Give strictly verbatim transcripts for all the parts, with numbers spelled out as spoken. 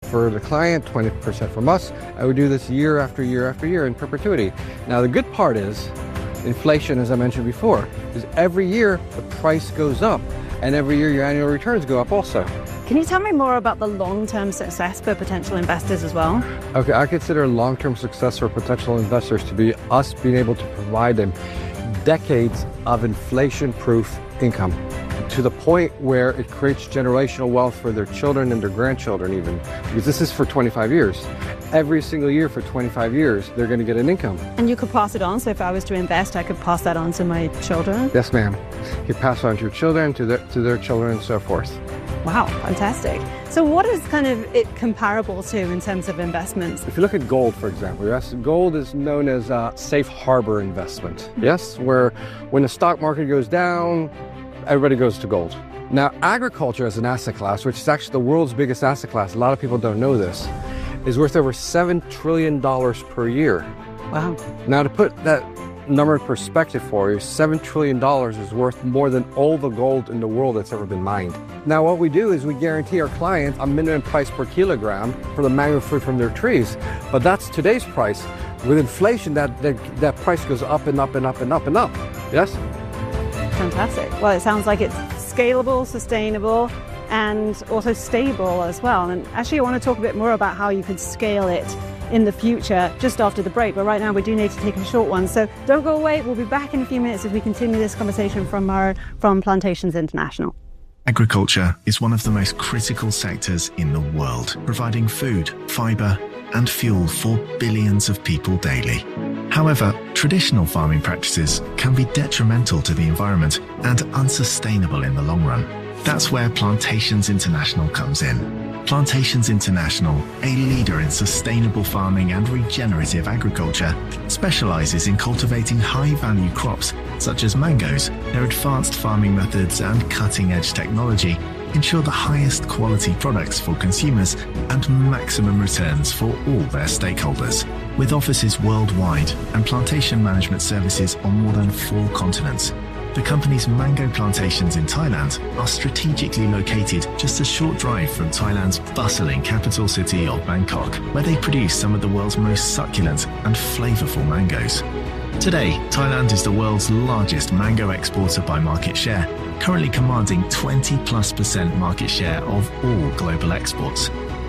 for the client, twenty percent from us. And we do this year after year after year in perpetuity. Now, the good part is inflation, as I mentioned before, is every year the price goes up, and every year your annual returns go up also. Can you tell me more about the long-term success for potential investors as well? Okay, I consider long-term success for potential investors to be us being able to provide them decades of inflation-proof income, to the point where it creates generational wealth for their children and their grandchildren even, because this is for twenty-five years. Every single year for twenty-five years, they're going to get an income. And you could pass it on, so if I was to invest, I could pass that on to my children? Yes, ma'am. You pass on to your children, to their, to their children, and so forth. Wow, fantastic. So what is kind of it comparable to in terms of investments? If you look at gold, for example, yes, gold is known as a safe harbor investment, yes, where when the stock market goes down, everybody goes to gold. Now, agriculture as an asset class, which is actually the world's biggest asset class, a lot of people don't know this, is worth over seven trillion dollars per year. Wow. Now, to put that number in perspective for you, seven trillion dollars is worth more than all the gold in the world that's ever been mined. Now, what we do is we guarantee our clients a minimum price per kilogram for the mango fruit from their trees. But that's today's price. With inflation, that, that, that price goes up and up and up and up and up. Yes? Fantastic. Well, it sounds like it's scalable, sustainable, and also stable as well. And actually, I want to talk a bit more about how you could scale it in the future just after the break. But right now, we do need to take a short one. So don't go away. We'll be back in a few minutes as we continue this conversation from Mauro from Plantations International. Agriculture is one of the most critical sectors in the world, providing food, fibre, and fuel for billions of people daily. However, traditional farming practices can be detrimental to the environment and unsustainable in the long run. That's where Plantations International comes in. Plantations International, a leader in sustainable farming and regenerative agriculture, specializes in cultivating high-value crops such as mangoes. Their advanced farming methods and cutting-edge technology ensure the highest quality products for consumers and maximum returns for all their stakeholders. With offices worldwide and plantation management services on more than four continents, the company's mango plantations in Thailand are strategically located just a short drive from Thailand's bustling capital city of Bangkok, where they produce some of the world's most succulent and flavorful mangoes. Today, Thailand is the world's largest mango exporter by market share, currently commanding twenty plus percent market share of all global exports.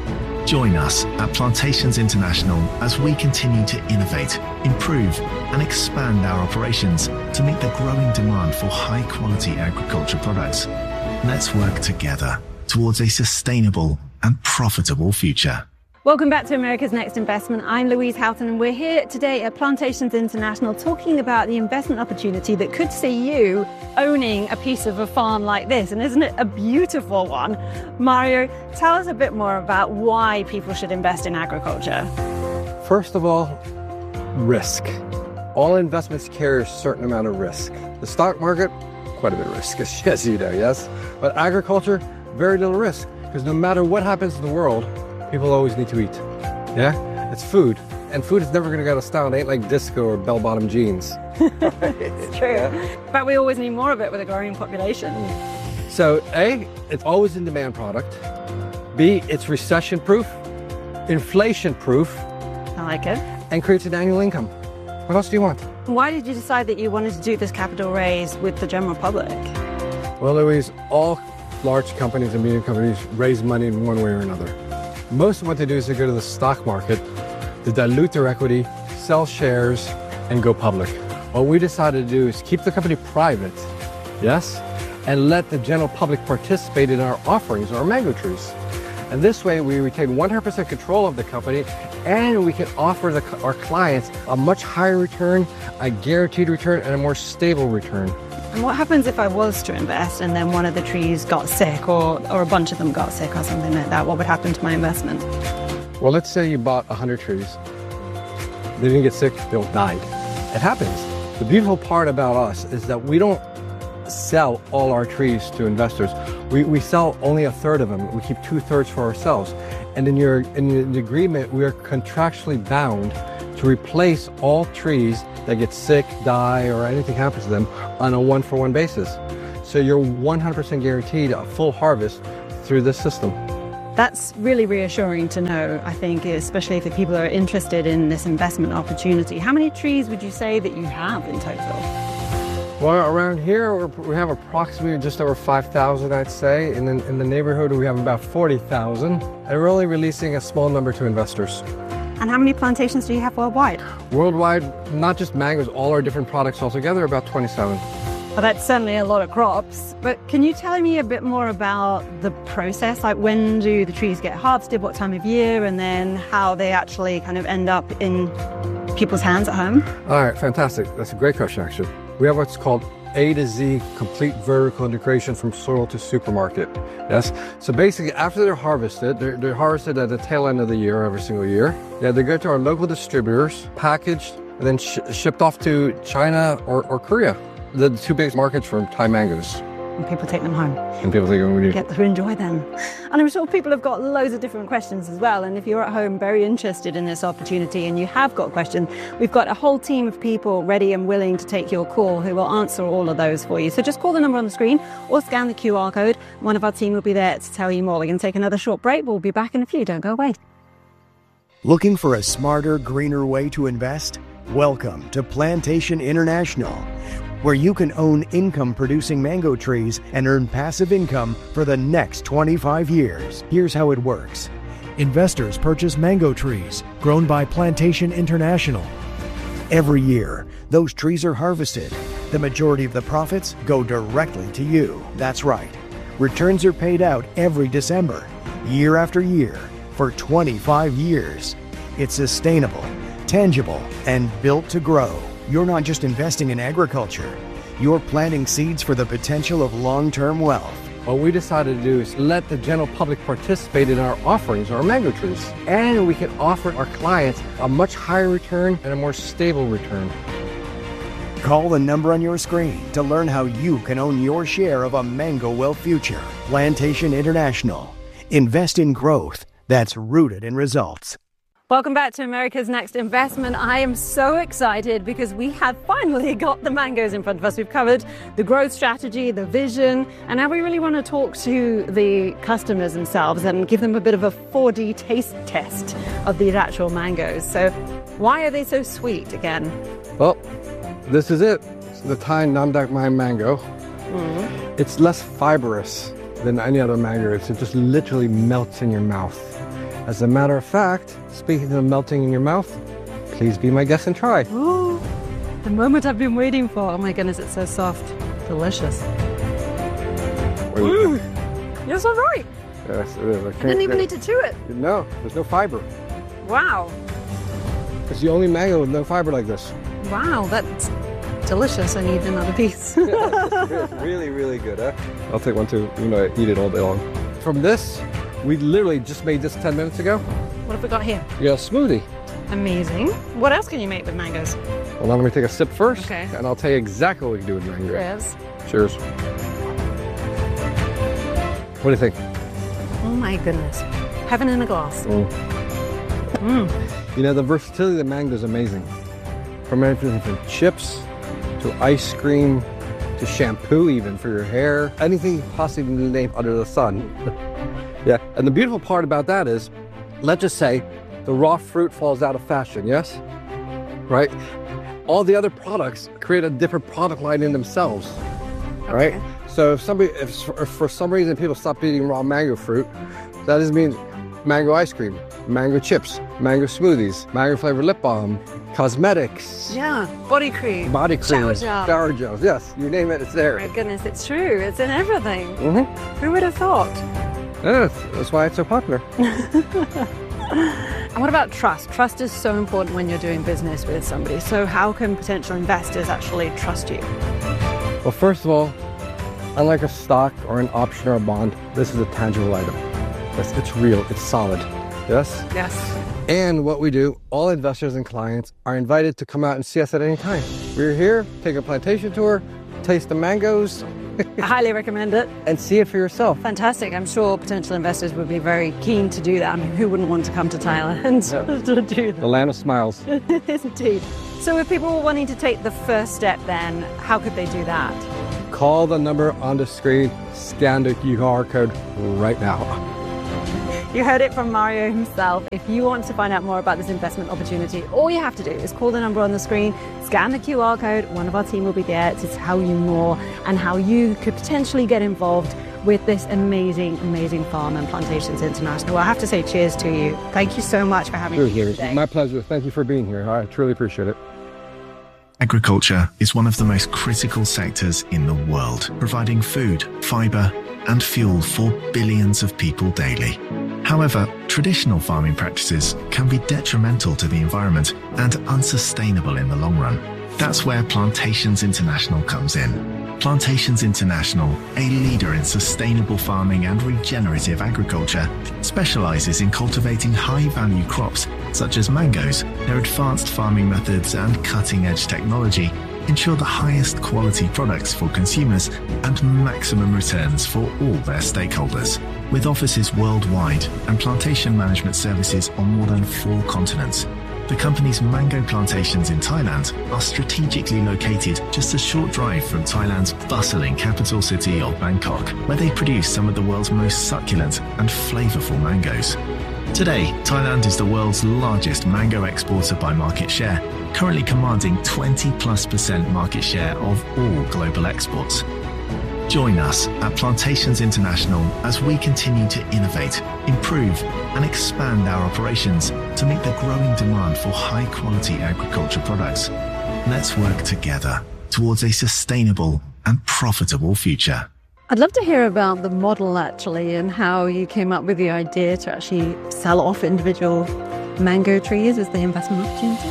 Join us at Plantations International as we continue to innovate, improve, and expand our operations to meet the growing demand for high-quality agriculture products. Let's work together towards a sustainable and profitable future. Welcome back to America's Next Investment. I'm Louise Houghton, and we're here today at Plantations International talking about the investment opportunity that could see you owning a piece of a farm like this. And isn't it a beautiful one? Mauro, tell us a bit more about why people should invest in agriculture. First of all, risk. All investments carry a certain amount of risk. The stock market, quite a bit of risk, as you know, yes? But agriculture, very little risk, because no matter what happens in the world, people always need to eat. Yeah? It's food. And food is never going to go out of style. It ain't like disco or bell-bottom jeans. It's true. But we always need more of it with a growing population. So, A, it's always in demand product. B, it's recession-proof, inflation-proof. I like it. And creates an annual income. What else do you want? Why did you decide that you wanted to do this capital raise with the general public? Well, Louise, all large companies and medium companies raise money in one way or another. Most of what they do is they go to the stock market to dilute their equity, sell shares, and go public. What we decided to do is keep the company private, yes, and let the general public participate in our offerings, our mango trees. And this way we retain one hundred percent control of the company, and we can offer the, our clients a much higher return, a guaranteed return, and a more stable return. And what happens if I was to invest and then one of the trees got sick, or, or a bunch of them got sick or something like that? What would happen to my investment? Well, let's say you bought one hundred trees. They didn't get sick, they all died. It happens. The beautiful part about us is that we don't sell all our trees to investors. We, we sell only a third of them. We keep two thirds for ourselves. And in your in the agreement, we are contractually bound to replace all trees that get sick, die, or anything happens to them on a one-for-one basis. So you're one hundred percent guaranteed a full harvest through this system. That's really reassuring to know, I think, especially for people who are interested in this investment opportunity. How many trees would you say that you have in total? Well, around here, we're, we have approximately just over five thousand, I'd say. In the, in the neighborhood, we have about forty thousand. And we're only releasing a small number to investors. And how many plantations do you have worldwide? Worldwide, not just mangoes, all our different products altogether, about twenty-seven. Well, that's certainly a lot of crops. But can you tell me a bit more about the process? Like, when do the trees get harvested, what time of year, and then how they actually kind of end up in people's hands at home? All right, fantastic. That's a great question, actually. We have what's called A to Z complete vertical integration from soil to supermarket. Yes. So basically, after they're harvested, they're, they're harvested at the tail end of the year, every single year. Yeah, they go to our local distributors, packaged, and then sh shipped off to China or, or Korea, the two biggest markets for Thai mangoes. And people take them home. And people think, oh, we get to enjoy them. And I'm sure people have got loads of different questions as well. And if you're at home very interested in this opportunity and you have got questions, we've got a whole team of people ready and willing to take your call who will answer all of those for you. So just call the number on the screen or scan the Q R code. One of our team will be there to tell you more. We're going to take another short break. We'll be back in a few. Don't go away. Looking for a smarter, greener way to invest? Welcome to Plantation International, where you can own income-producing mango trees and earn passive income for the next twenty-five years. Here's how it works. Investors purchase mango trees grown by Plantation International. Every year, those trees are harvested. The majority of the profits go directly to you. That's right. Returns are paid out every December, year after year, for twenty-five years. It's sustainable, tangible, and built to grow. You're not just investing in agriculture, you're planting seeds for the potential of long-term wealth. What we decided to do is let the general public participate in our offerings, our mango trees. And we can offer our clients a much higher return and a more stable return. Call the number on your screen to learn how you can own your share of a mango wealth future. Plantation International. Invest in growth that's rooted in results. Welcome back to America's Next Investment. I am so excited because we have finally got the mangoes in front of us. We've covered the growth strategy, the vision, and now we really want to talk to the customers themselves and give them a bit of a four D taste test of these actual mangoes. So why are they so sweet again? Well, this is it. It's the Thai Nam Dak Mai mango. Mm. It's less fibrous than any other mango. It just literally melts in your mouth. As a matter of fact, speaking of melting in your mouth, please be my guest and try. Ooh, the moment I've been waiting for. Oh my goodness, it's so soft. Delicious. Ooh, you're so right. Yes, it is. I, I didn't even need to chew it. No, there's no fiber. Wow. It's the only mango with no fiber like this. Wow, that's delicious. I need another piece. It's really, really good, huh? I'll take one too. You know, I eat it all day long. From this, we literally just made this ten minutes ago. What have we got here? You got a smoothie. Amazing. What else can you make with mangoes? Well, now let me take a sip first, okay. And I'll tell you exactly what we can do with mango. Cheers. Cheers. What do you think? Oh my goodness. Heaven in a glass. Mm. Mm. You know, the versatility of the mango is amazing. From everything from chips to ice cream to shampoo even for your hair. Anything possibly named under the sun. Yeah, and the beautiful part about that is, let's just say the raw fruit falls out of fashion, yes? Right? All the other products create a different product line in themselves, okay. Right? So if somebody, if, if for some reason people stop eating raw mango fruit, that just means mango ice cream, mango chips, mango smoothies, mango flavored lip balm, cosmetics. Yeah, body cream. Body cream. Shower gel. Shower gels, yes, you name it, it's there. Oh my goodness, it's true. It's in everything. Mm-hmm. Who would have thought? Yeah, that's why it's so popular. And what about trust? Trust is so important when you're doing business with somebody. So how can potential investors actually trust you? Well, first of all, unlike a stock or an option or a bond, this is a tangible item. It's, it's real, it's solid. Yes? Yes. And what we do, all investors and clients are invited to come out and see us at any time. We're here, take a plantation tour, taste the mangoes. I highly recommend it. And see it for yourself. Fantastic. I'm sure potential investors would be very keen to do that. I mean, who wouldn't want to come to Thailand yep. to do that? The land of smiles. Indeed. So if people were wanting to take the first step then, how could they do that? Call the number on the screen, scan the Q R code right now. You heard it from Mario himself. If you want to find out more about this investment opportunity, all you have to do is call the number on the screen, scan the Q R code. One of our team will be there to tell you more and how you could potentially get involved with this amazing, amazing farm and Plantations International. I have to say cheers to you. Thank you so much for having Sure, me here today. My pleasure. Thank you for being here. I truly appreciate it. Agriculture is one of the most critical sectors in the world, providing food, fiber, and fuel for billions of people daily. However, traditional farming practices can be detrimental to the environment and unsustainable in the long run. That's where Plantations International comes in. Plantations International, a leader in sustainable farming and regenerative agriculture, specializes in cultivating high-value crops such as mangoes. Their advanced farming methods and cutting-edge technology ensure the highest quality products for consumers and maximum returns for all their stakeholders. With offices worldwide and plantation management services on more than four continents, the company's mango plantations in Thailand are strategically located just a short drive from Thailand's bustling capital city of Bangkok, where they produce some of the world's most succulent and flavorful mangoes. Today, Thailand is the world's largest mango exporter by market share, currently commanding twenty plus percent market share of all global exports. Join us at Plantations International as we continue to innovate, improve, and expand our operations to meet the growing demand for high-quality agriculture products. Let's work together towards a sustainable and profitable future. I'd love to hear about the model actually and how you came up with the idea to actually sell off individual mango trees as the investment opportunity.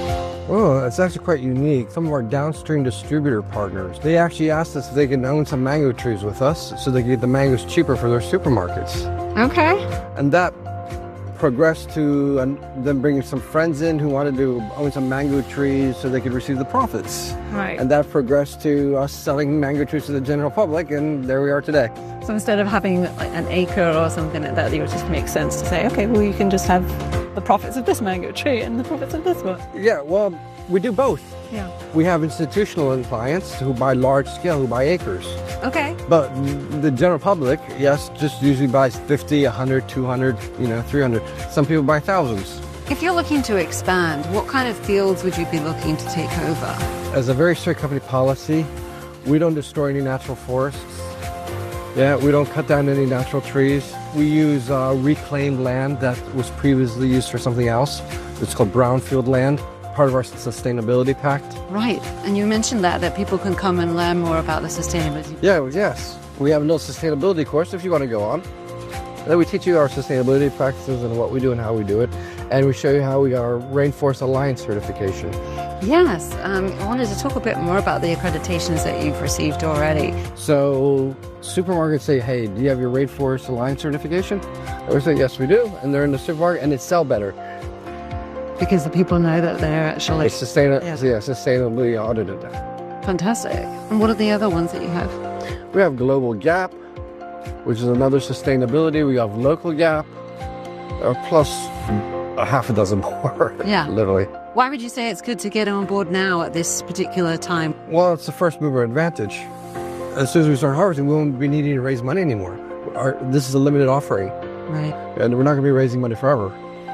Oh, it's actually quite unique. Some of our downstream distributor partners, they actually asked us if they can own some mango trees with us so they could get the mangoes cheaper for their supermarkets. Okay. And that progressed to um, them bringing some friends in who wanted to own some mango trees so they could receive the profits. Right. And that progressed to us selling mango trees to the general public, and there we are today. So instead of having like an acre or something like that, it would just make sense to say, okay, well, you can just have the profits of this mango tree and the profits of this one. Yeah, well, we do both. Yeah. We have institutional clients who buy large scale, who buy acres. Okay. But the general public, yes, just usually buys fifty, one hundred, two hundred, you know, three hundred. Some people buy thousands. If you're looking to expand, what kind of fields would you be looking to take over? As a very strict company policy, we don't destroy any natural forests. Yeah, we don't cut down any natural trees. We use uh, reclaimed land that was previously used for something else. It's called brownfield land, part of our sustainability pact. Right, and you mentioned that, that people can come and learn more about the sustainability. Yeah, yes. We have a little sustainability course if you want to go on. And then we teach you our sustainability practices and what we do and how we do it. And we show you how we got our Rainforest Alliance certification. Yes, um, I wanted to talk a bit more about the accreditations that you've received already. So supermarkets say, hey, do you have your Rainforest Alliance certification? And we say, yes, we do. And they're in the supermarket and they sell better. Because the people know that they're actually... It's sustain- yeah. yeah, sustainably audited. Fantastic. And what are the other ones that you have? We have Global Gap, which is another sustainability. We have Local Gap, uh, plus a half a dozen more, Yeah. literally. Why would you say it's good to get on board now at this particular time? Well, it's the first mover advantage. As soon as we start harvesting, we won't be needing to raise money anymore. Our, this is a limited offering, Right. and we're not going to be raising money forever.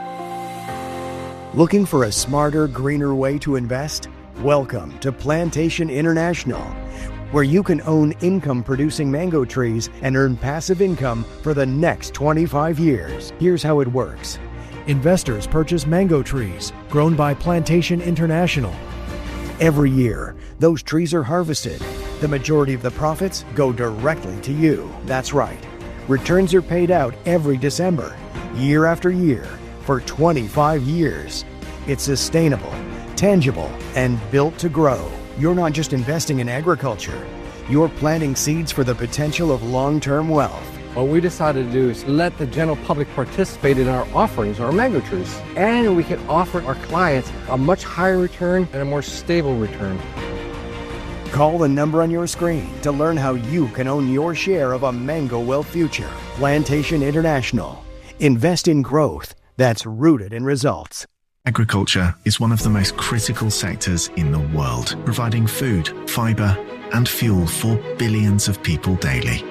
Looking for a smarter, greener way to invest? Welcome to Plantation International, where you can own income-producing mango trees and earn passive income for the next twenty-five years. Here's how it works. Investors purchase mango trees grown by Plantation International. Every year, those trees are harvested. The majority of the profits go directly to you. That's right. Returns are paid out every December, year after year, for twenty-five years. It's sustainable, tangible, and built to grow. You're not just investing in agriculture. You're planting seeds for the potential of long-term wealth. What we decided to do is let the general public participate in our offerings, our mango trees. And we can offer our clients a much higher return and a more stable return. Call the number on your screen to learn how you can own your share of a mango wealth future. Plantation International. Invest in growth that's rooted in results. Agriculture is one of the most critical sectors in the world, providing food, fiber, and fuel for billions of people daily.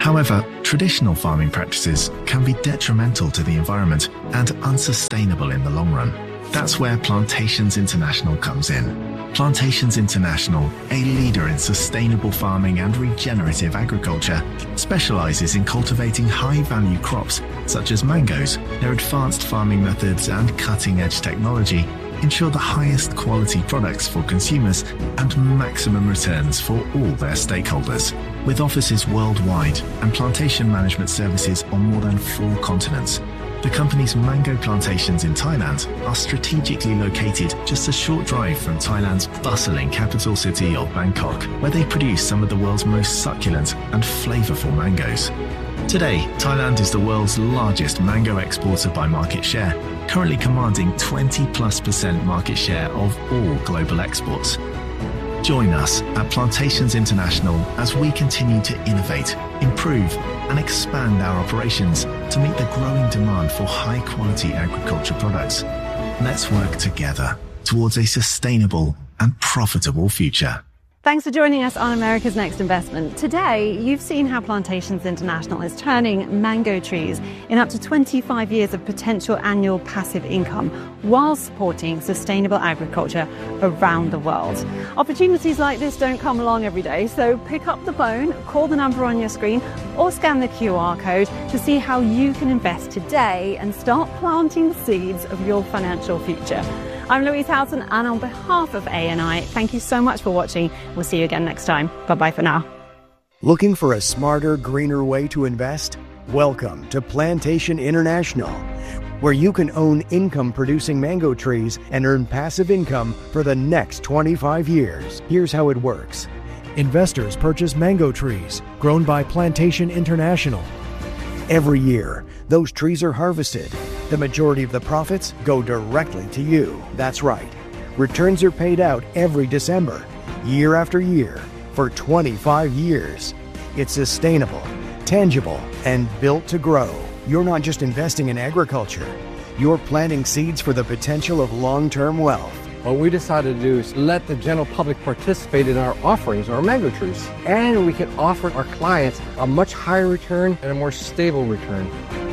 However, traditional farming practices can be detrimental to the environment and unsustainable in the long run. That's where Plantations International comes in. Plantations International, a leader in sustainable farming and regenerative agriculture, specializes in cultivating high-value crops such as mangoes. Their advanced farming methods and cutting-edge technology ensure the highest quality products for consumers and maximum returns for all their stakeholders. With offices worldwide and plantation management services on more than four continents, the company's mango plantations in Thailand are strategically located just a short drive from Thailand's bustling capital city of Bangkok, where they produce some of the world's most succulent and flavorful mangoes. Today, Thailand is the world's largest mango exporter by market share, currently commanding twenty plus percent market share of all global exports. Join us at Plantations International as we continue to innovate, improve, and expand our operations to meet the growing demand for high-quality agriculture products. Let's work together towards a sustainable and profitable future. Thanks for joining us on America's Next Investment. Today, you've seen how Plantations International is turning mango trees in up to twenty-five years of potential annual passive income while supporting sustainable agriculture around the world. Opportunities like this don't come along every day, so pick up the phone, call the number on your screen, or scan the Q R code to see how you can invest today and start planting the seeds of your financial future. I'm Louise Houghton, and on behalf of A N I, thank you so much for watching. We'll see you again next time. Bye-bye for now. Looking for a smarter, greener way to invest? Welcome to Plantation International, where you can own income-producing mango trees and earn passive income for the next twenty-five years. Here's how it works. Investors purchase mango trees grown by Plantation International. Every year, those trees are harvested. The majority of the profits go directly to you. That's right. Returns are paid out every December, year after year, for twenty-five years. It's sustainable, tangible, and built to grow. You're not just investing in agriculture. You're planting seeds for the potential of long-term wealth. What we decided to do is let the general public participate in our offerings, our mango trees. And we can offer our clients a much higher return and a more stable return.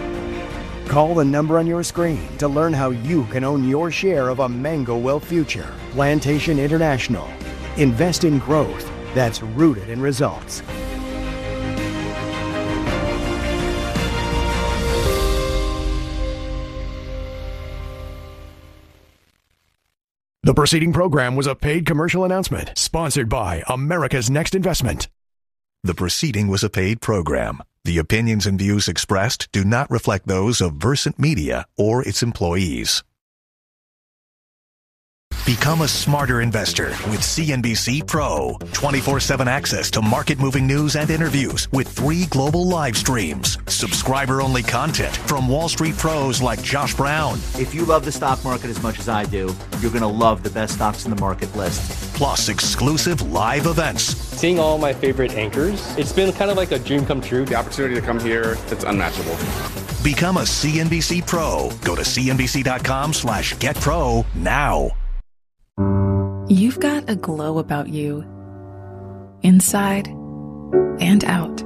Call the number on your screen to learn how you can own your share of a mango wealth future. Plantation International. Invest in growth that's rooted in results. The preceding program was a paid commercial announcement sponsored by America's Next Investment. The preceding was a paid program. The opinions and views expressed do not reflect those of Versant Media or its employees. Become a smarter investor with C N B C Pro. twenty-four seven access to market-moving news and interviews with three global live streams. Subscriber-only content from Wall Street pros like Josh Brown. If you love the stock market as much as I do, you're going to love the best stocks in the market list. Plus exclusive live events. Seeing all my favorite anchors, it's been kind of like a dream come true. The opportunity to come here, it's unmatchable. Become a C N B C Pro. Go to C N B C dot com slash get pro now. You've got a glow about you, inside and out.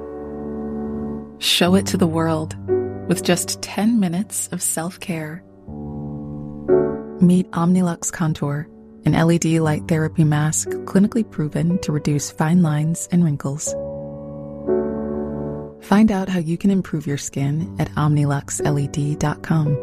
Show it to the world with just ten minutes of self-care. Meet Omnilux Contour, an L E D light therapy mask clinically proven to reduce fine lines and wrinkles. Find out how you can improve your skin at omnilux L E D dot com.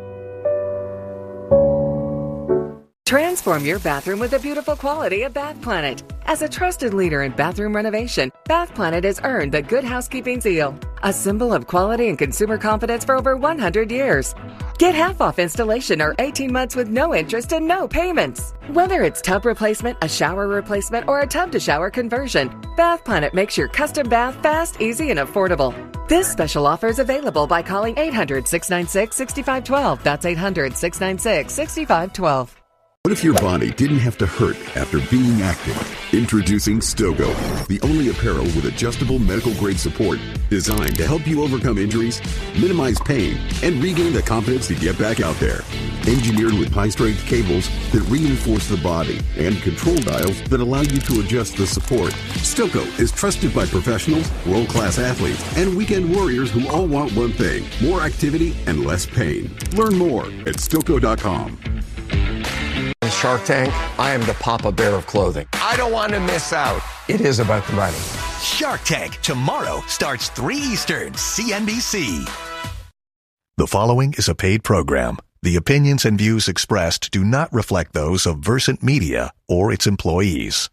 Transform your bathroom with the beautiful quality of Bath Planet. As a trusted leader in bathroom renovation, Bath Planet has earned the Good Housekeeping seal, a symbol of quality and consumer confidence for over one hundred years. Get half off installation or eighteen months with no interest and no payments. Whether it's tub replacement, a shower replacement, or a tub-to-shower conversion, Bath Planet makes your custom bath fast, easy, and affordable. This special offer is available by calling eight hundred, six nine six, six five one two. That's eight hundred, six nine six, six five one two. What if your body didn't have to hurt after being active? Introducing Stogo, the only apparel with adjustable medical-grade support designed to help you overcome injuries, minimize pain, and regain the confidence to get back out there. Engineered with high-strength cables that reinforce the body and control dials that allow you to adjust the support. Stogo is trusted by professionals, world-class athletes, and weekend warriors who all want one thing: more activity and less pain. Learn more at Stogo dot com. Shark Tank, I am the Papa Bear of clothing. I don't want to miss out. It is about the money. Shark Tank, tomorrow starts three Eastern, C N B C. The following is a paid program. The opinions and views expressed do not reflect those of Versant Media or its employees.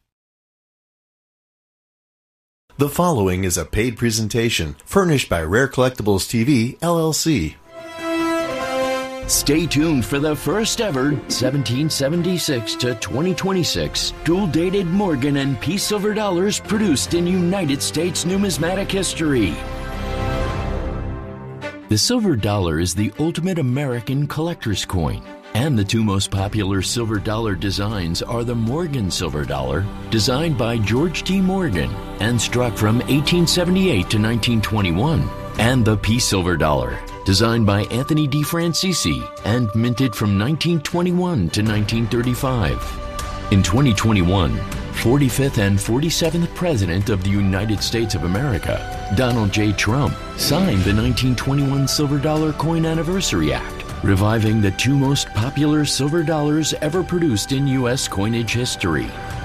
The following is a paid presentation furnished by Rare Collectibles T V, L L C. Stay tuned for the first ever seventeen seventy-six to twenty twenty-six dual-dated Morgan and Peace silver dollars produced in United States numismatic history. The silver dollar is the ultimate American collector's coin, and the two most popular silver dollar designs are the Morgan silver dollar, designed by George T. Morgan and struck from eighteen seventy-eight to nineteen twenty-one, and the Peace silver dollar, designed by Anthony DeFrancisi and minted from nineteen twenty-one to nineteen thirty-five. In twenty twenty-one, forty-fifth and forty-seventh President of the United States of America, Donald J. Trump, signed the nineteen twenty-one Silver Dollar Coin Anniversary Act, reviving the two most popular silver dollars ever produced in U S coinage history.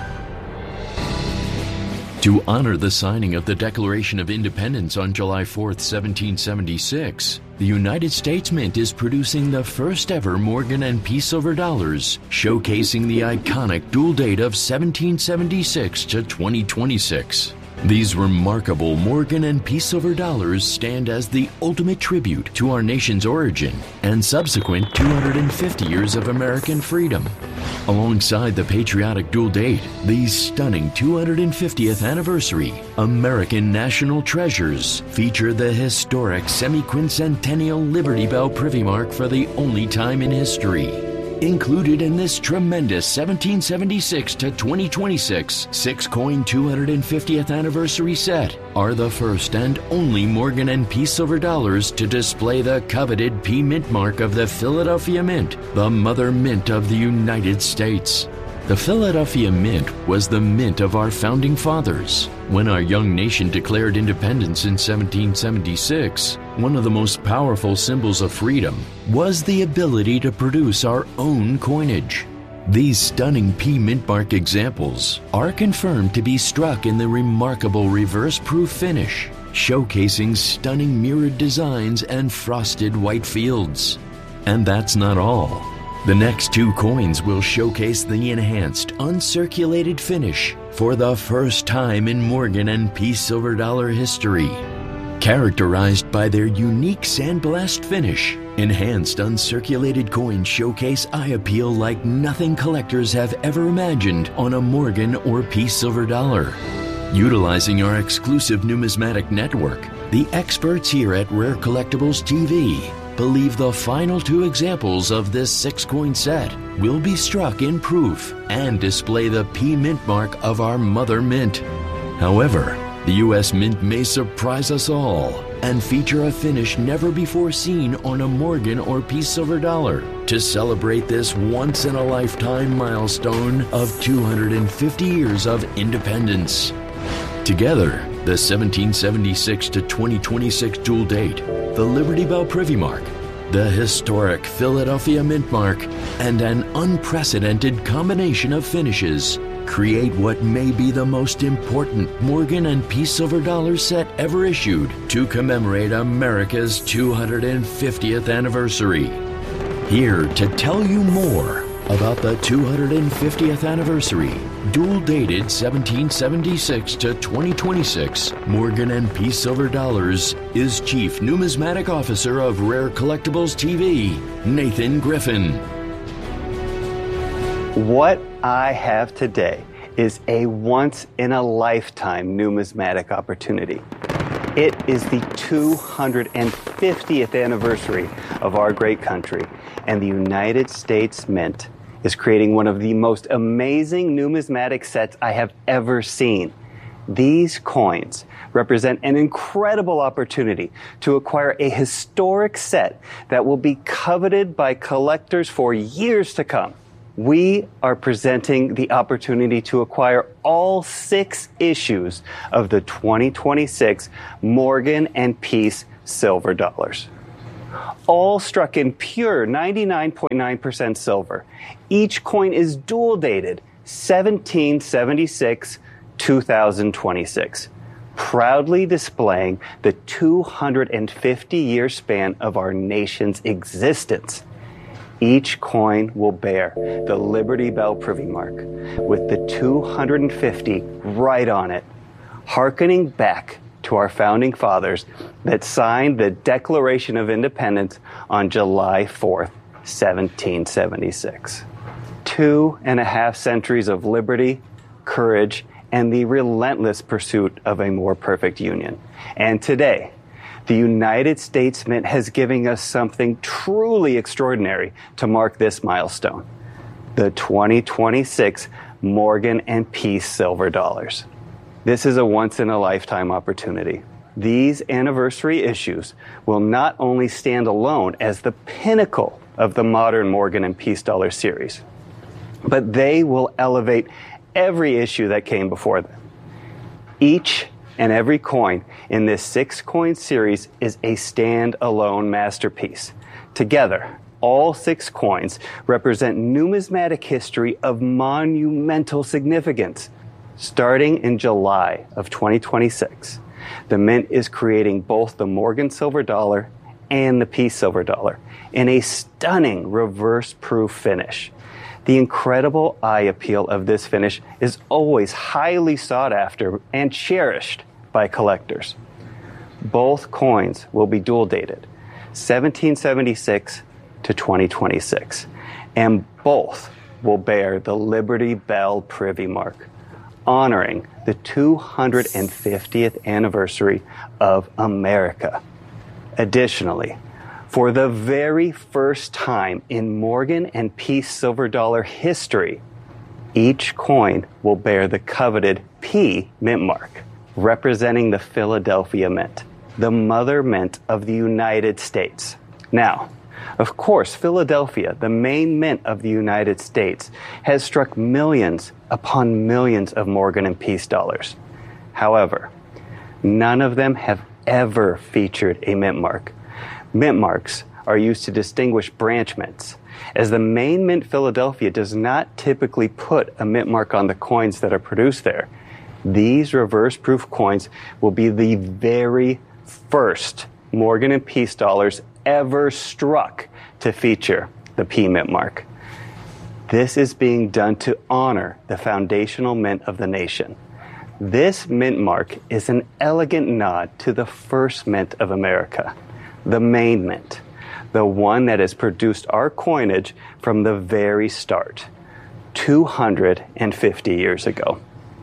To honor the signing of the Declaration of Independence on July fourth, seventeen seventy-six, the United States Mint is producing the first ever Morgan and Peace silver dollars, showcasing the iconic dual date of seventeen seventy-six to twenty twenty-six. These remarkable Morgan and Peace silver dollars stand as the ultimate tribute to our nation's origin and subsequent two hundred fifty years of American freedom. Alongside the patriotic dual date, these stunning two hundred fiftieth anniversary American national treasures feature the historic semi-quincentennial Liberty Bell Privy Mark for the only time in history. Included in this tremendous seventeen seventy-six to twenty twenty-six six-coin two hundred fiftieth anniversary set are the first and only Morgan and Peace silver dollars to display the coveted P Mint mark of the Philadelphia Mint, the mother mint of the United States. The Philadelphia Mint was the mint of our founding fathers. When our young nation declared independence in seventeen seventy-six, one of the most powerful symbols of freedom was the ability to produce our own coinage. These stunning P Mint mark examples are confirmed to be struck in the remarkable reverse-proof finish, showcasing stunning mirrored designs and frosted white fields. And that's not all. The next two coins will showcase the enhanced, uncirculated finish for the first time in Morgan and Peace silver dollar history. Characterized by their unique sandblast finish, enhanced uncirculated coins showcase eye appeal like nothing collectors have ever imagined on a Morgan or Peace silver dollar. Utilizing our exclusive numismatic network, the experts here at Rare Collectibles T V believe the final two examples of this six-coin set will be struck in proof and display the P Mint mark of our mother mint. However, the U S Mint may surprise us all and feature a finish never before seen on a Morgan or Peace silver dollar to celebrate this once-in-a-lifetime milestone of two hundred fifty years of independence. Together, the seventeen seventy-six to twenty twenty-six dual date, the Liberty Bell Privy Mark, the historic Philadelphia Mint Mark, and an unprecedented combination of finishes create what may be the most important Morgan and Peace silver dollar set ever issued to commemorate America's two hundred fiftieth anniversary. Here to tell you more about the two hundred fiftieth anniversary, dual-dated seventeen seventy-six to twenty twenty-six Morgan and Peace silver dollars is Chief Numismatic Officer of Rare Collectibles T V, Nathan Griffin. What I have today is a once-in-a-lifetime numismatic opportunity. It is the two hundred fiftieth anniversary of our great country, and the United States Mint is creating one of the most amazing numismatic sets I have ever seen. These coins represent an incredible opportunity to acquire a historic set that will be coveted by collectors for years to come. We are presenting the opportunity to acquire all six issues of the twenty twenty-six Morgan and Peace silver dollars. All struck in pure ninety-nine point nine percent silver. Each coin is dual dated seventeen seventy-six to two thousand twenty-six, proudly displaying the two hundred fifty year span of our nation's existence. Each coin will bear the Liberty Bell Privy Mark with the two hundred fifty right on it, hearkening back to our founding fathers that signed the Declaration of Independence on July fourth, seventeen seventy-six. Two and a half centuries of liberty, courage, and the relentless pursuit of a more perfect union. And today, the United States Mint has given us something truly extraordinary to mark this milestone: the twenty twenty-six Morgan and Peace silver dollars. This is a once-in-a-lifetime opportunity. These anniversary issues will not only stand alone as the pinnacle of the modern Morgan and Peace dollar series, but they will elevate every issue that came before them. Each and every coin in this six-coin series is a stand-alone masterpiece. Together, all six coins represent numismatic history of monumental significance. Starting in July of twenty twenty-six, the Mint is creating both the Morgan silver dollar and the Peace silver dollar in a stunning reverse-proof finish. The incredible eye appeal of this finish is always highly sought after and cherished by collectors. Both coins will be dual dated, seventeen seventy-six to twenty twenty-six, and both will bear the Liberty Bell Privy Mark, honoring the two hundred fiftieth anniversary of America. Additionally, for the very first time in Morgan and Peace silver dollar history, each coin will bear the coveted P mint mark, representing the Philadelphia Mint, the mother mint of the United States. Now, of course, Philadelphia, the main mint of the United States, has struck millions upon millions of Morgan and Peace dollars. However, none of them have ever featured a mint mark. Mint marks are used to distinguish branch mints, as the main mint Philadelphia does not typically put a mint mark on the coins that are produced there. These reverse-proof coins will be the very first Morgan and Peace dollars ever struck to feature the P mint mark. This is being done to honor the foundational mint of the nation. This mint mark is an elegant nod to the first mint of America, the main mint, the one that has produced our coinage from the very start, two hundred fifty years ago.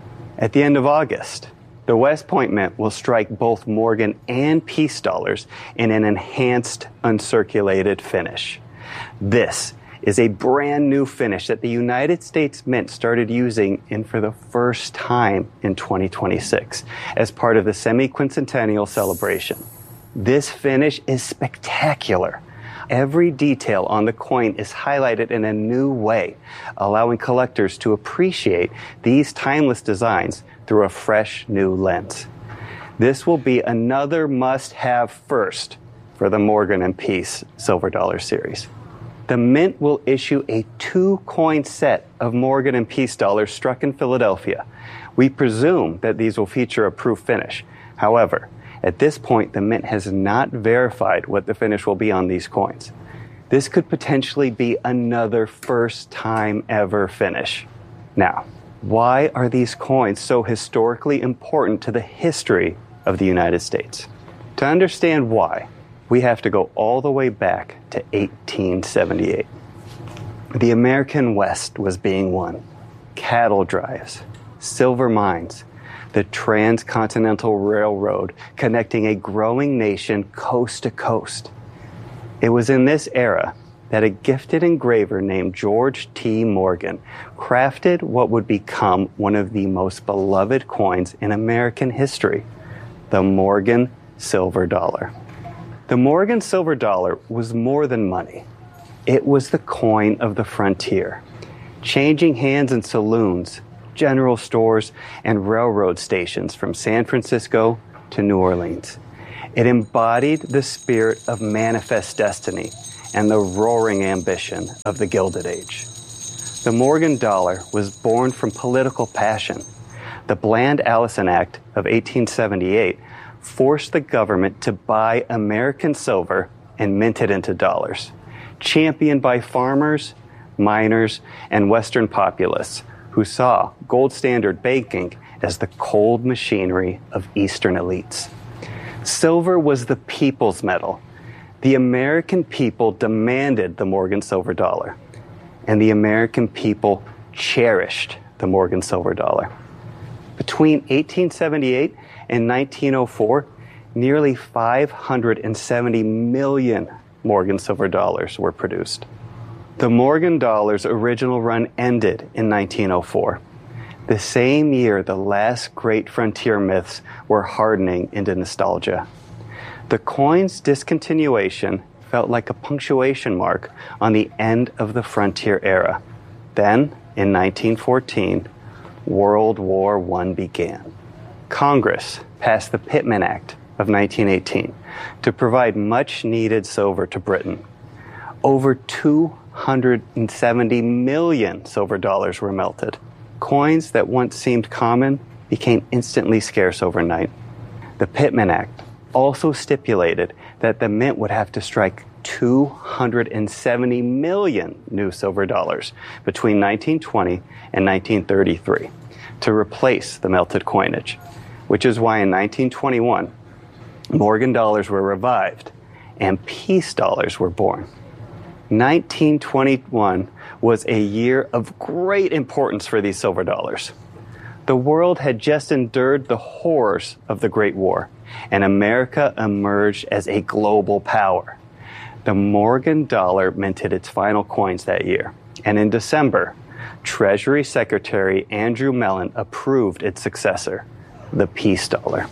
At the end of August, the West Point Mint will strike both Morgan and Peace dollars in an enhanced uncirculated finish. This is a brand new finish that the United States Mint started using in for the first time in twenty twenty-six as part of the semi-quincentennial celebration. This finish is spectacular. Every detail on the coin is highlighted in a new way, allowing collectors to appreciate these timeless designs through a fresh new lens. This will be another must-have first for the Morgan and Peace silver dollar series. The Mint will issue a two-coin set of Morgan and Peace dollars struck in Philadelphia. We presume that these will feature a proof finish. However, at this point, the Mint has not verified what the finish will be on these coins. This could potentially be another first-time ever finish. Now, why are these coins so historically important to the history of the United States? To understand why, we have to go all the way back to eighteen seventy-eight. The American West was being won. Cattle drives, silver mines, the Transcontinental Railroad connecting a growing nation coast to coast. It was in this era that a gifted engraver named George T. Morgan crafted what would become one of the most beloved coins in American history, the Morgan silver dollar. The Morgan silver dollar was more than money. It was the coin of the frontier, changing hands in saloons, general stores, and railroad stations from San Francisco to New Orleans. It embodied the spirit of manifest destiny and the roaring ambition of the Gilded Age. The Morgan dollar was born from political passion. The Bland-Allison Act of eighteen seventy-eight forced the government to buy American silver and mint it into dollars, championed by farmers, miners, and Western populists who saw gold standard banking as the cold machinery of Eastern elites. Silver was the people's metal. The American people demanded the Morgan silver dollar, and the American people cherished the Morgan silver dollar. Between eighteen seventy-eight and nineteen oh four, nearly five hundred seventy million Morgan silver dollars were produced. The Morgan dollar's original run ended in nineteen oh four, the same year the last great frontier myths were hardening into nostalgia. The coin's discontinuation felt like a punctuation mark on the end of the frontier era. Then, in nineteen fourteen, World War One began. Congress passed the Pittman Act of nineteen eighteen to provide much-needed silver to Britain. Over two hundred seventy million silver dollars were melted. Coins that once seemed common became instantly scarce overnight. The Pittman Act also stipulated that the mint would have to strike two hundred seventy million new silver dollars between nineteen twenty and nineteen thirty-three to replace the melted coinage, which is why in nineteen twenty-one, Morgan dollars were revived and peace dollars were born. nineteen twenty-one was a year of great importance for these silver dollars. The world had just endured the horrors of the Great War, and America emerged as a global power. The Morgan dollar minted its final coins that year, and in December, Treasury Secretary Andrew Mellon approved its successor, the peace dollar,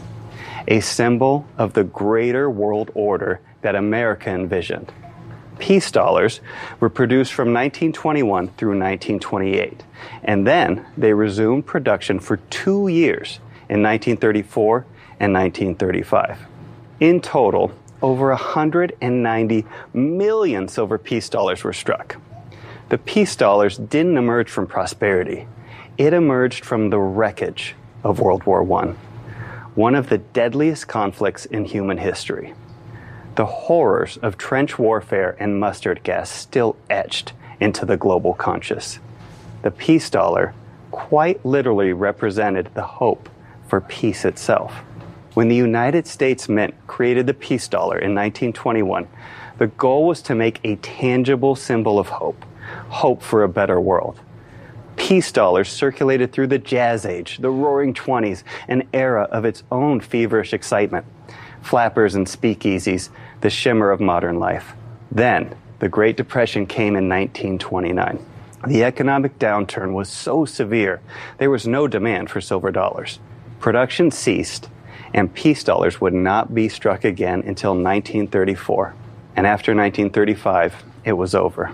a symbol of the greater world order that America envisioned. Peace dollars were produced from nineteen twenty-one through nineteen twenty-eight, and then they resumed production for two years in nineteen thirty-four and nineteen thirty-five. In total, over one hundred ninety million silver peace dollars were struck. The peace dollars didn't emerge from prosperity. It emerged from the wreckage of World War One, one of the deadliest conflicts in human history. The horrors of trench warfare and mustard gas still etched into the global conscious. The peace dollar quite literally represented the hope for peace itself. When the United States Mint created the peace dollar in nineteen twenty-one, the goal was to make a tangible symbol of hope, hope for a better world. Peace dollars circulated through the Jazz Age, the Roaring Twenties, an era of its own feverish excitement. Flappers and speakeasies, the shimmer of modern life. Then, the Great Depression came in nineteen twenty-nine. The economic downturn was so severe, there was no demand for silver dollars. Production ceased, and peace dollars would not be struck again until nineteen thirty-four. And after nineteen thirty-five, it was over.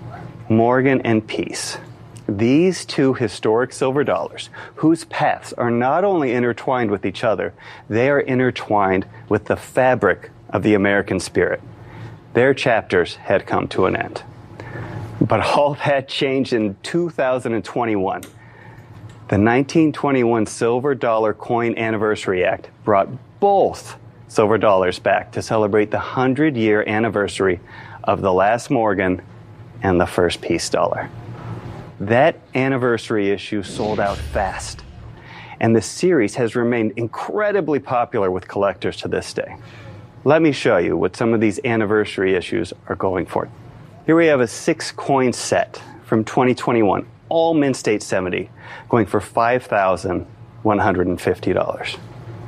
Morgan and peace. These two historic silver dollars, whose paths are not only intertwined with each other, they are intertwined with the fabric of the American spirit. Their chapters had come to an end. But all that changed in two thousand twenty-one. The nineteen twenty-one Silver Dollar Coin Anniversary Act brought both silver dollars back to celebrate the hundred-year anniversary of the last Morgan and the first peace dollar. That anniversary issue sold out fast, and the series has remained incredibly popular with collectors to this day. Let me show you what some of these anniversary issues are going for. Here we have a six-coin set from twenty twenty-one, all Mint State seventy, going for five thousand one hundred fifty dollars.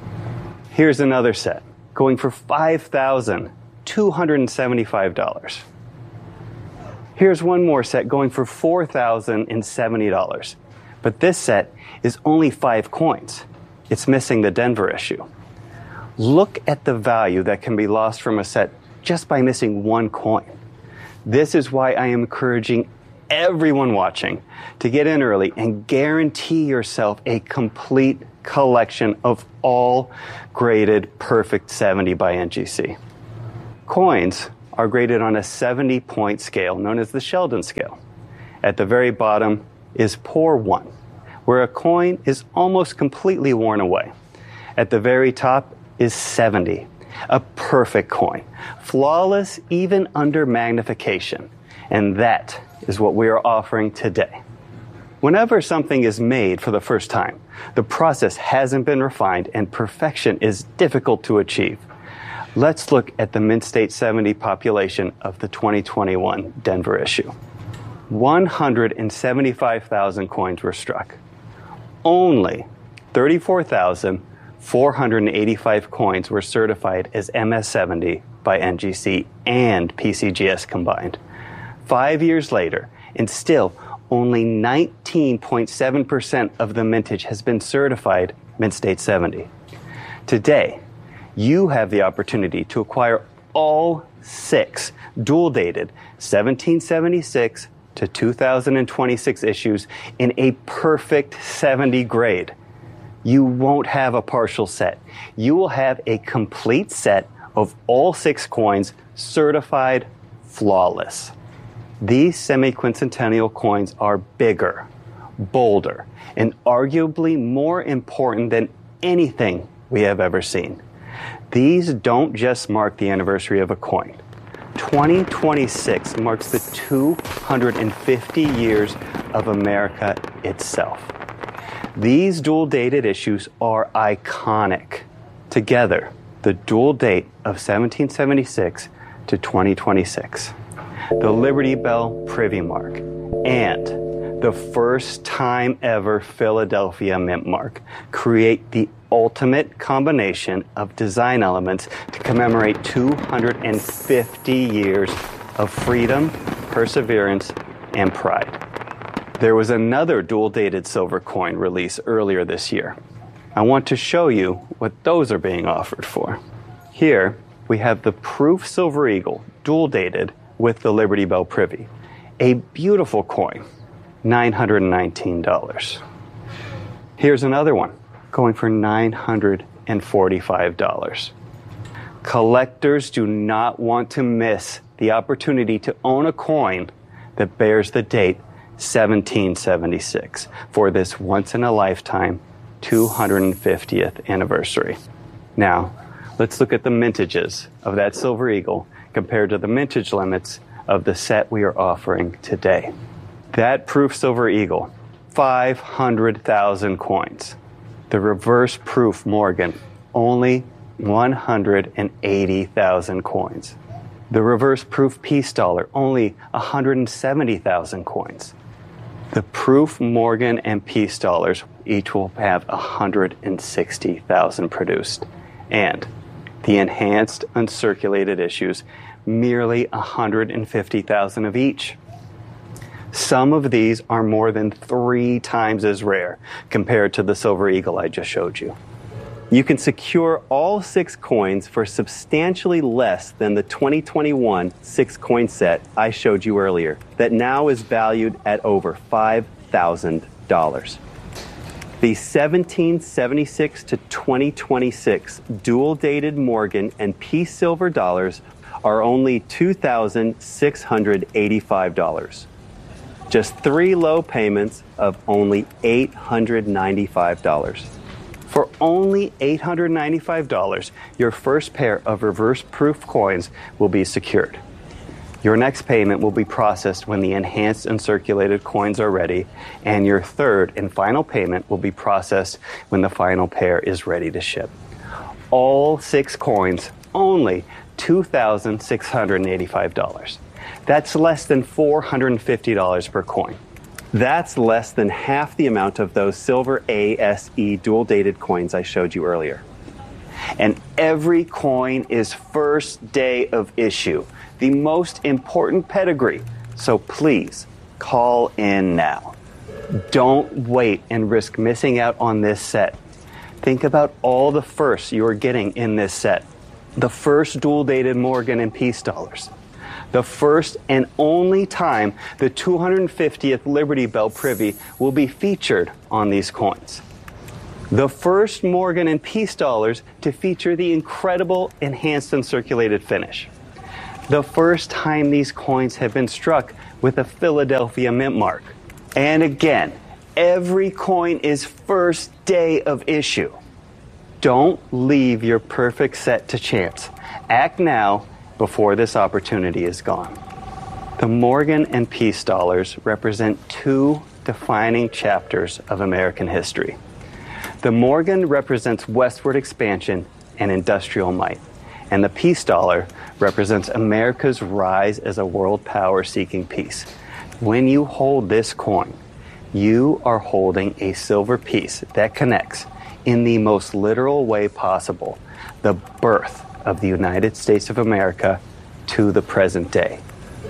Here's another set, going for five thousand two hundred seventy-five dollars. Here's one more set going for four thousand seventy dollars. But this set is only five coins. It's missing the Denver issue. Look at the value that can be lost from a set just by missing one coin. This is why I am encouraging everyone watching to get in early and guarantee yourself a complete collection of all graded Perfect seventy by N G C. Coins are graded on a seventy-point scale known as the Sheldon scale. At the very bottom is Poor one, where a coin is almost completely worn away. At the very top is seventy, a perfect coin, flawless even under magnification. And that is what we are offering today. Whenever something is made for the first time, the process hasn't been refined and perfection is difficult to achieve. Let's look at the Mint State seventy population of the twenty twenty-one Denver issue. one hundred seventy-five thousand coins were struck. Only thirty-four thousand four hundred eighty-five coins were certified as M S seventy by N G C and P C G S combined. Five years later, and still only nineteen point seven percent of the mintage has been certified Mint State seventy. Today, you have the opportunity to acquire all six dual-dated seventeen seventy-six to two thousand twenty-six issues in a perfect seventy grade. You won't have a partial set. You will have a complete set of all six coins certified flawless. These semi-quincentennial coins are bigger, bolder, and arguably more important than anything we have ever seen. These don't just mark the anniversary of a coin. twenty twenty-six marks the two hundred fifty years of America itself. These dual-dated issues are iconic. Together, the dual date of seventeen seventy-six to twenty twenty-six. The Liberty Bell Privy Mark, and the first time ever Philadelphia Mint Mark create the ultimate combination of design elements to commemorate two hundred fifty years of freedom, perseverance, and pride. There was another dual-dated silver coin release earlier this year. I want to show you what those are being offered for. Here, we have the Proof Silver Eagle dual-dated with the Liberty Bell Privy. A beautiful coin, nine hundred nineteen dollars. Here's another one, going for nine hundred forty-five dollars. Collectors do not want to miss the opportunity to own a coin that bears the date seventeen seventy-six for this once-in-a-lifetime two hundred fiftieth anniversary. Now, let's look at the mintages of that Silver Eagle compared to the mintage limits of the set we are offering today. That Proof Silver Eagle, five hundred thousand coins. The Reverse Proof Morgan, only one hundred eighty thousand coins. The Reverse Proof Peace Dollar, only one hundred seventy thousand coins. The Proof Morgan and Peace Dollars each will have one hundred sixty thousand produced. And the Enhanced Uncirculated issues, merely one hundred fifty thousand of each. Some of these are more than three times as rare compared to the Silver Eagle I just showed you. You can secure all six coins for substantially less than the twenty twenty-one six-coin set I showed you earlier, that now is valued at over five thousand dollars. The seventeen seventy-six to twenty twenty-six dual-dated Morgan and Peace Silver dollars are only two thousand six hundred eighty-five dollars. Just three low payments of only eight hundred ninety-five dollars. For only eight hundred ninety-five dollars, your first pair of reverse proof coins will be secured. Your next payment will be processed when the enhanced uncirculated coins are ready, and your third and final payment will be processed when the final pair is ready to ship. All six coins, only two thousand six hundred eighty-five dollars. That's less than four hundred fifty dollars per coin. That's less than half the amount of those silver A S E dual-dated coins I showed you earlier. And every coin is first day of issue, the most important pedigree, So please, call in now. Don't wait and risk missing out on this set. Think about all the firsts you're getting in this set. The first dual-dated Morgan and Peace dollars. The first and only time the two hundred fiftieth Liberty Bell Privy will be featured on these coins. The first Morgan and Peace dollars to feature the incredible enhanced uncirculated finish. The first time these coins have been struck with a Philadelphia mint mark. And again, every coin is first day of issue. Don't leave your perfect set to chance. Act now before this opportunity is gone. The Morgan and Peace dollars represent two defining chapters of American history. The Morgan represents westward expansion and industrial might, and the Peace dollar represents America's rise as a world power seeking peace. When you hold this coin, you are holding a silver piece that connects, in the most literal way possible, the birth of the United States of America to the present day.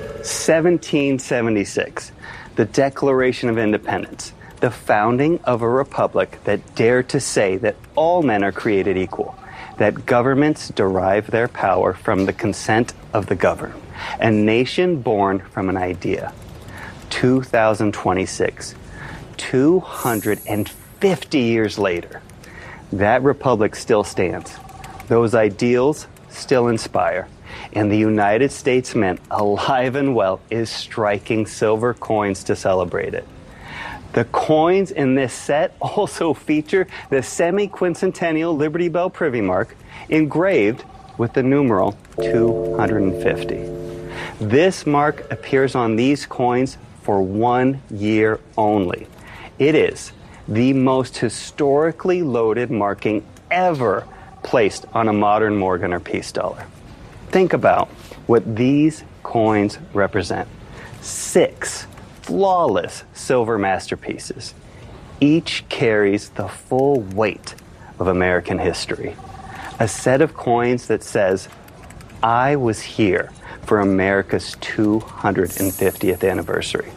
seventeen seventy-six, the Declaration of Independence, the founding of a republic that dared to say that all men are created equal, that governments derive their power from the consent of the governed, a nation born from an idea. two thousand twenty-six, two hundred fifty years later, that republic still stands. Those ideals still inspire. And the United States Mint, alive and well, is striking silver coins to celebrate it. The coins in this set also feature the semi-quincentennial Liberty Bell Privy Mark engraved with the numeral two hundred fifty. This mark appears on these coins for one year only. It is the most historically loaded marking ever placed on a modern Morgan or Peace dollar. Think about what these coins represent. Six flawless silver masterpieces. Each carries the full weight of American history. A set of coins that says, I was here for America's two hundred fiftieth anniversary.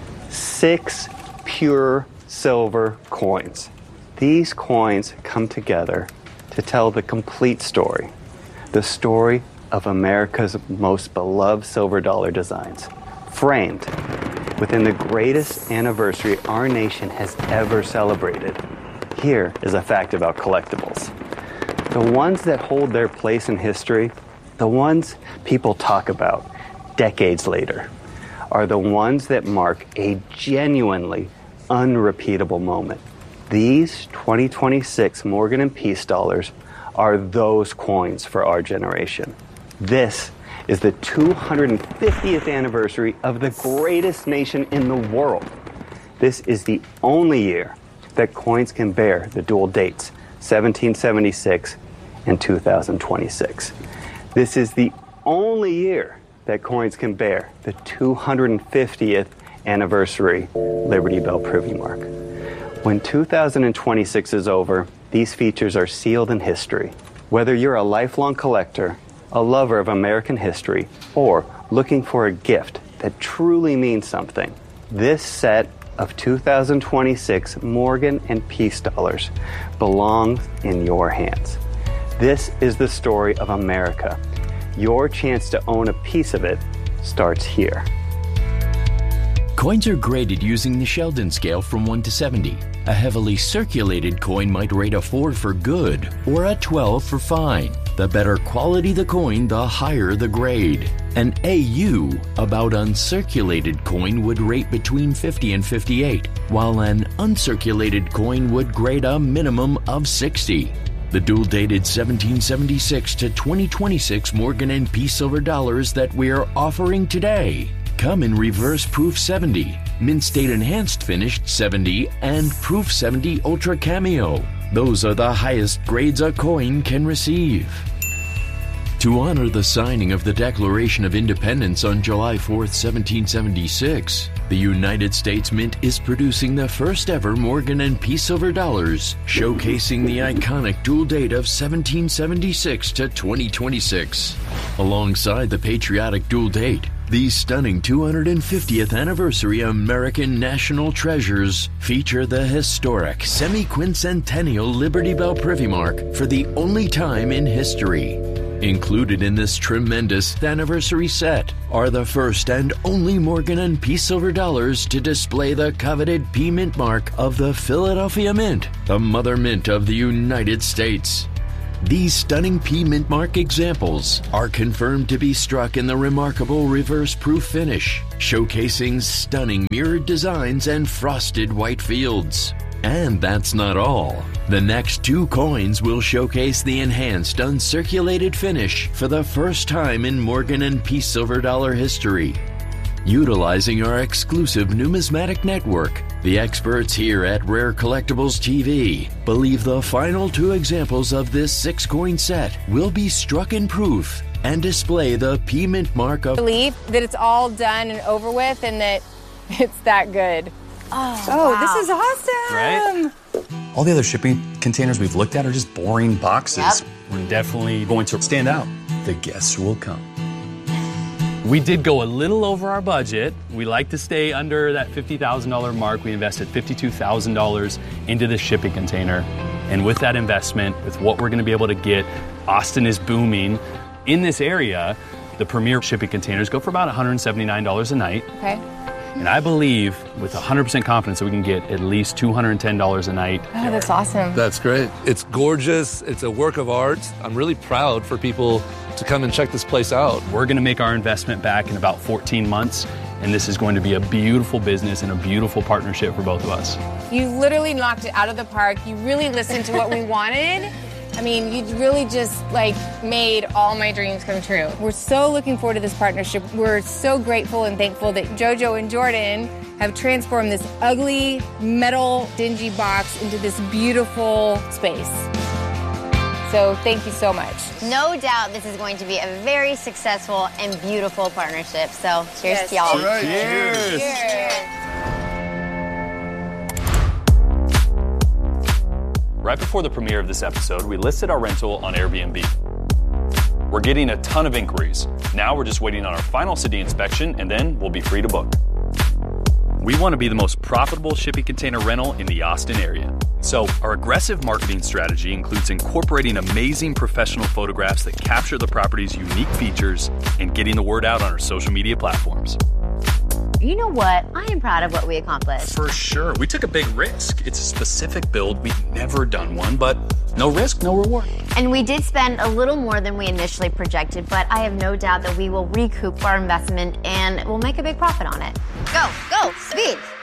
Six pure silver coins. These coins come together to tell the complete story, the story of America's most beloved silver dollar designs, framed within the greatest anniversary our nation has ever celebrated. Here is a fact about collectibles. The ones that hold their place in history, the ones people talk about decades later, are the ones that mark a genuinely unrepeatable moment. These twenty twenty-six Morgan and Peace dollars are those coins for our generation. This is the two hundred fiftieth anniversary of the greatest nation in the world. This is the only year that coins can bear the dual dates, seventeen seventy-six and two thousand twenty-six. This is the only year that coins can bear the two hundred fiftieth anniversary Liberty Bell Privy Mark. When two thousand twenty-six is over, these features are sealed in history. Whether you're a lifelong collector, a lover of American history, or looking for a gift that truly means something, this set of two thousand twenty-six Morgan and Peace dollars belongs in your hands. This is the story of America. Your chance to own a piece of it starts here. Coins are graded using the Sheldon scale from one to seventy. A heavily circulated coin might rate a four for good or a twelve for fine. The better quality the coin, the higher the grade. An A U, about uncirculated coin, would rate between fifty and fifty-eight, while an uncirculated coin would grade a minimum of sixty. The dual-dated seventeen seventy-six to twenty twenty-six Morgan and Peace silver dollars that we're offering today come in reverse proof seventy, mint state enhanced finished seventy, and proof seventy ultra cameo. Those are the highest grades a coin can receive. To honor the signing of the Declaration of Independence on July fourth, seventeen seventy-six, the United States Mint is producing the first ever Morgan and Peace silver dollars, showcasing the iconic dual date of seventeen seventy-six to twenty twenty-six. Alongside the patriotic dual date, These stunning two hundred fiftieth anniversary American national treasures feature the historic semi-quincentennial Liberty Bell Privy Mark for the only time in history. Included in this tremendous anniversary set are the first and only Morgan and Peace silver dollars to display the coveted P Mint mark of the Philadelphia Mint, the mother mint of the United States. These stunning P Mint mark examples are confirmed to be struck in the remarkable reverse-proof finish, showcasing stunning mirrored designs and frosted white fields. And that's not all. The next two coins will showcase the enhanced uncirculated finish for the first time in Morgan and Peace silver dollar history. Utilizing our exclusive numismatic network, the experts here at Rare Collectibles T V believe the final two examples of this six-coin set will be struck in proof and display the P Mint mark of... I believe that it's all done and over with and that it's that good. Oh, Oh, wow. this is awesome! Right? All the other shipping containers we've looked at are just boring boxes. Yep. We're definitely going to stand out. The guests will come. We did go a little over our budget. We like to stay under that fifty thousand dollars mark. We invested fifty-two thousand dollars into the shipping container. And with that investment, with what we're going to be able to get, Austin is booming. In this area, the premier shipping containers go for about one hundred seventy-nine dollars a night. Okay. And I believe with one hundred percent confidence that we can get at least two hundred ten dollars a night. Oh, that's awesome. That's great. It's gorgeous. It's a work of art. I'm really proud for people to come and check this place out. We're going to make our investment back in about fourteen months, and this is going to be a beautiful business and a beautiful partnership for both of us. You literally knocked it out of the park. You really listened to what we wanted. I mean, you really just, like, made all my dreams come true. We're so looking forward to this partnership. We're so grateful and thankful that JoJo and Jordan have transformed this ugly, metal, dingy box into this beautiful space. So thank you so much. No doubt this is going to be a very successful and beautiful partnership. So cheers Yes. to y'all. All right, cheers. Cheers. Right before the premiere of this episode, we listed our rental on Airbnb. We're getting a ton of inquiries. Now we're just waiting on our final city inspection, and then we'll be free to book. We want to be the most profitable shipping container rental in the Austin area. So our aggressive marketing strategy includes incorporating amazing professional photographs that capture the property's unique features and getting the word out on our social media platforms. You know what? I am proud of what we accomplished. For sure. We took a big risk. It's a specific build. We've never done one, but no risk, no reward. And we did spend a little more than we initially projected, but I have no doubt that we will recoup our investment and we'll make a big profit on it. Go, go, speed.